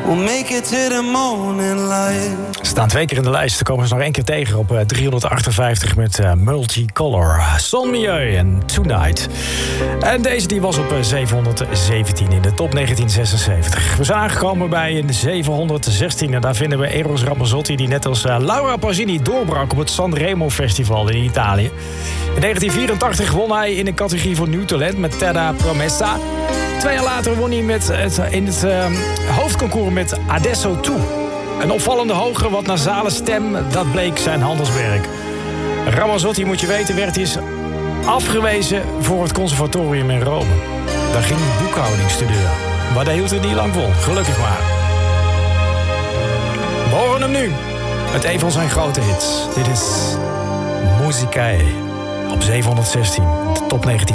We'll make it to the morning light. Ze staan 2 keer in de lijst. Ze komen ze nog 1 keer tegen op 358 met Multicolor. Son Milieu en Tonight. En deze die was op 717 in de top 1976. We zijn aangekomen bij een 716. En daar vinden we Eros Ramazzotti, die net als Laura Pausini doorbrak op het Sanremo Festival in Italië. In 1984 won hij in de categorie voor nieuw talent met Terra Promessa. 2 jaar later won hij in het hoofdconcours met Adesso Tu. Een opvallende hoge, wat nasale stem, dat bleek zijn handelswerk. Ramazzotti, moet je weten, werd eens afgewezen voor het conservatorium in Rome. Daar ging hij boekhouding studeren. Maar daar hield het niet lang vol, gelukkig maar. We horen hem nu met een van zijn grote hits. Dit is Musicae op 716, de top 19.